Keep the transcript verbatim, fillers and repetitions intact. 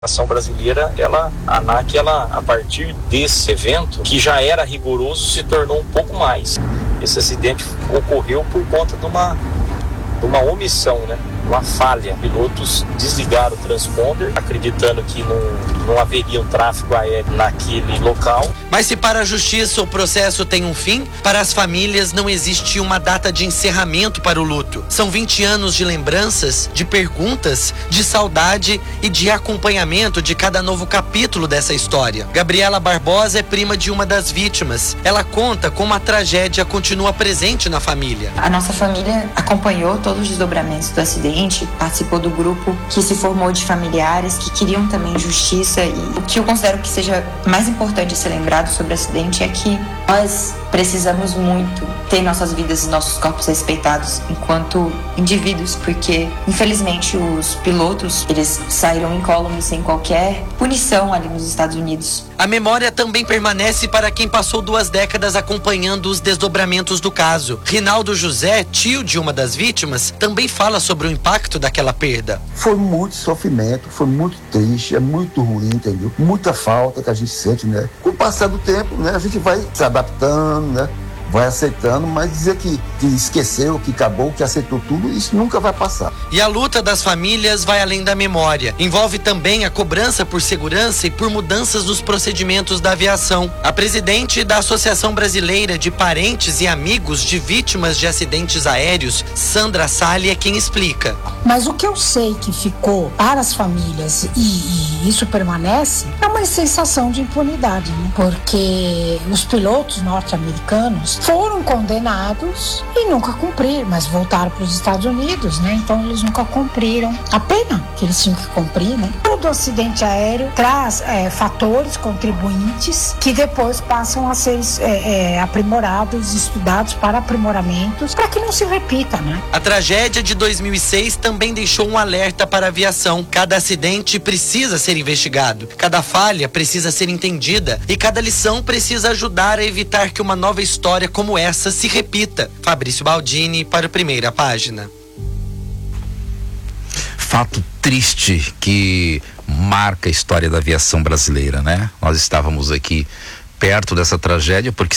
A ação brasileira, ela, a ANAC, ela, a partir desse evento, que já era rigoroso, se tornou um pouco mais. Esse acidente ocorreu por conta de uma, de uma omissão, né? Uma falha. Pilotos desligaram o transponder, acreditando que não, não haveria um tráfego aéreo naquele local. Mas se para a justiça o processo tem um fim, para as famílias não existe uma data de encerramento para o luto. São vinte anos de lembranças, de perguntas, de saudade e de acompanhamento de cada novo capítulo dessa história. Gabriela Barbosa é prima de uma das vítimas. Ela conta como a tragédia continua presente na família. A nossa família acompanhou todos os desdobramentos do acidente, participou do grupo que se formou de familiares que queriam também justiça, e o que eu considero que seja mais importante a ser lembrado sobre o acidente é que nós precisamos muito ter nossas vidas e nossos corpos respeitados enquanto indivíduos, porque infelizmente os pilotos, eles saíram incólumes sem qualquer punição ali nos Estados Unidos. A memória também permanece para quem passou duas décadas acompanhando os desdobramentos do caso. Rinaldo José, tio de uma das vítimas, também fala sobre o impacto daquela perda. Foi muito sofrimento, foi muito triste, é muito ruim, entendeu? Muita falta que a gente sente, né? Com o passar do tempo, né, a gente vai se adaptando, né? Vai aceitando, mas dizer que, que esqueceu, que acabou, que aceitou tudo, isso nunca vai passar. E a luta das famílias vai além da memória. Envolve também a cobrança por segurança e por mudanças nos procedimentos da aviação. A presidente da Associação Brasileira de Parentes e Amigos de Vítimas de Acidentes Aéreos, Sandra Salli, é quem explica. Mas o que eu sei que ficou para as famílias, e, e isso permanece, é uma sensação de impunidade, né? Porque os pilotos norte-americanos foram condenados e nunca cumpriram, mas voltaram para os Estados Unidos, né? Então eles nunca cumpriram a pena que eles tinham que cumprir, né? Todo acidente aéreo traz é, fatores contribuintes que depois passam a ser é, é, aprimorados, estudados para aprimoramentos, para que não se repita, né? A tragédia de dois mil e seis também deixou um alerta para a aviação. Cada acidente precisa ser investigado, cada falha precisa ser entendida e cada lição precisa ajudar a evitar que uma nova história como essa se repita. Fabrício Baldini para a Primeira Página. Fato triste que marca a história da aviação brasileira, né? Nós estávamos aqui perto dessa tragédia porque